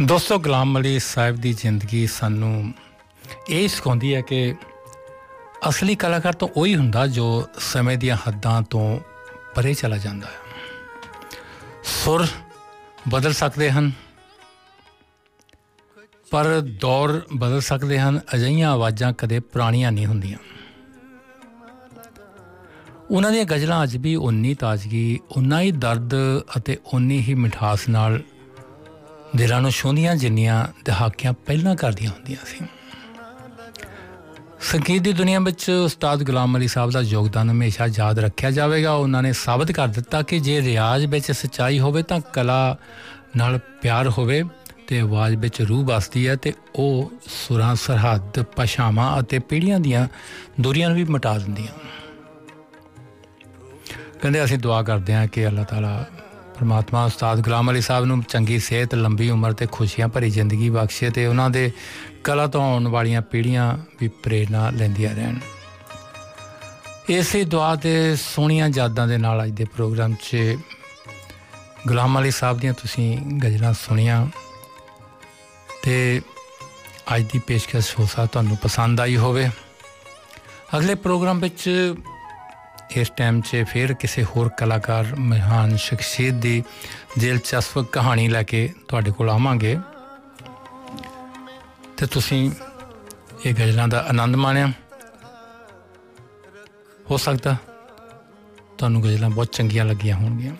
ਦੋਸਤੋ, ਗੁਲਾਮ ਅਲੀ ਸਾਹਿਬ ਦੀ ਜ਼ਿੰਦਗੀ ਸਾਨੂੰ ਇਹ ਸਿਖਾਉਂਦੀ ਹੈ ਕਿ ਅਸਲੀ ਕਲਾਕਾਰ ਤਾਂ ਉਹੀ ਹੁੰਦਾ ਜੋ ਸਮੇਂ ਦੀਆਂ ਹੱਦਾਂ ਤੋਂ ਪਰੇ ਚਲਾ ਜਾਂਦਾ ਹੈ। ਸੁਰ ਬਦਲ ਸਕਦੇ ਹਨ ਪਰ ਦੌਰ ਬਦਲ ਸਕਦੇ ਹਨ। ਅਜਿਹੀਆਂ ਆਵਾਜ਼ਾਂ ਕਦੇ ਪੁਰਾਣੀਆਂ ਨਹੀਂ ਹੁੰਦੀਆਂ। ਉਹਨਾਂ ਦੀਆਂ ਗਜ਼ਲਾਂ ਅੱਜ ਵੀ ਉਨੀ ਤਾਜ਼ਗੀ, ਉਨਾ ਹੀ ਦਰਦ ਅਤੇ ਉਨੀ ਹੀ ਮਿਠਾਸ ਨਾਲ ਦਿਲਾਂ ਨੂੰ ਛੂਹਦੀਆਂ ਜਿੰਨੀਆਂ ਦਹਾਕਿਆਂ ਪਹਿਲਾਂ ਕਰਦੀਆਂ ਹੁੰਦੀਆਂ ਸੀ। ਸੰਗੀਤ ਦੀ ਦੁਨੀਆ ਵਿੱਚ ਉਸਤਾਦ ਗੁਲਾਮ ਅਲੀ ਸਾਹਿਬ ਦਾ ਯੋਗਦਾਨ ਹਮੇਸ਼ਾ ਯਾਦ ਰੱਖਿਆ ਜਾਵੇਗਾ। ਉਹਨਾਂ ਨੇ ਸਾਬਤ ਕਰ ਦਿੱਤਾ ਕਿ ਜੇ ਰਿਆਜ਼ ਵਿੱਚ ਸੱਚਾਈ ਹੋਵੇ ਤਾਂ ਕਲਾ ਨਾਲ ਪਿਆਰ ਹੋਵੇ ਅਤੇ ਆਵਾਜ਼ ਵਿੱਚ ਰੂਹ ਵੱਸਦੀ ਹੈ ਅਤੇ ਉਹ ਸੁਰਾਂ, ਸਰਹੱਦ, ਭਾਸ਼ਾਵਾਂ ਅਤੇ ਪੀੜ੍ਹੀਆਂ ਦੀਆਂ ਦੂਰੀਆਂ ਨੂੰ ਵੀ ਮਿਟਾ ਦਿੰਦੀਆਂ। ਕਹਿੰਦੇ ਅਸੀਂ ਦੁਆ ਕਰਦੇ ਹਾਂ ਕਿ ਅੱਲਾਹ ਤਾਲਾ ਪਰਮਾਤਮਾ ਉਸਤਾਦ ਗੁਲਾਮ ਅਲੀ ਸਾਹਿਬ ਨੂੰ ਚੰਗੀ ਸਿਹਤ, ਲੰਬੀ ਉਮਰ ਅਤੇ ਖੁਸ਼ੀਆਂ ਭਰੀ ਜ਼ਿੰਦਗੀ ਬਖਸ਼ੇ ਅਤੇ ਉਹਨਾਂ ਦੇ ਕਲਾ ਤੋਂ ਆਉਣ ਵਾਲੀਆਂ ਪੀੜ੍ਹੀਆਂ ਵੀ ਪ੍ਰੇਰਨਾ ਲੈਂਦੀਆਂ ਰਹਿਣ। ਇਸੇ ਦੁਆ ਅਤੇ ਸੋਹਣੀਆਂ ਯਾਦਾਂ ਦੇ ਨਾਲ ਅੱਜ ਦੇ ਪ੍ਰੋਗਰਾਮ 'ਚ ਗੁਲਾਮ ਅਲੀ ਸਾਹਿਬ ਦੀਆਂ ਤੁਸੀਂ ਗਜ਼ਲਾਂ ਸੁਣੀਆਂ ਅਤੇ ਅੱਜ ਦੀ ਪੇਸ਼ਕਸ਼ ਹੋ ਸਕਦਾ ਤੁਹਾਨੂੰ ਪਸੰਦ ਆਈ ਹੋਵੇ। ਅਗਲੇ ਪ੍ਰੋਗਰਾਮ ਵਿੱਚ ਇਸ ਟਾਈਮ 'ਚ ਫਿਰ ਕਿਸੇ ਹੋਰ ਕਲਾਕਾਰ, ਮਹਾਨ ਸ਼ਖਸੀਅਤ ਦੀ ਦਿਲਚਸਪ ਕਹਾਣੀ ਲੈ ਕੇ ਤੁਹਾਡੇ ਕੋਲ ਆਵਾਂਗੇ ਅਤੇ ਤੁਸੀਂ ਇਹ ਗਜ਼ਲਾਂ ਦਾ ਆਨੰਦ ਮਾਣਿਆ। ਹੋ ਸਕਦਾ ਤੁਹਾਨੂੰ ਗਜ਼ਲਾਂ ਬਹੁਤ ਚੰਗੀਆਂ ਲੱਗੀਆਂ ਹੋਣਗੀਆਂ।